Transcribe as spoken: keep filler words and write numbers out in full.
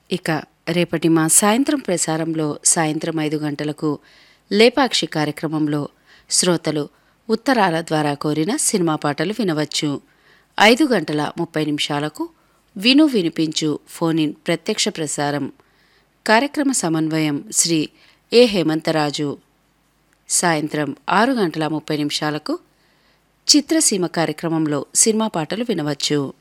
ఇక రేపటి మా సాయంత్రం ప్రసారంలో సాయంత్రం ఐదు గంటలకు లేపాక్షి కార్యక్రమంలో శ్రోతలు ఉత్తరాల ద్వారా కోరిన సినిమా పాటలు వినవచ్చు. ఐదు గంటల ముప్పై నిమిషాలకు విను వినిపించు ఫోన్ ఇన్ ప్రత్యక్ష ప్రసారం. కార్యక్రమ సమన్వయం శ్రీ ఏ హేమంతరాజు. సాయంత్రం ఆరు గంటల ముప్పై నిమిషాలకు చిత్రసీమ కార్యక్రమంలో సినిమా పాటలు వినవచ్చు.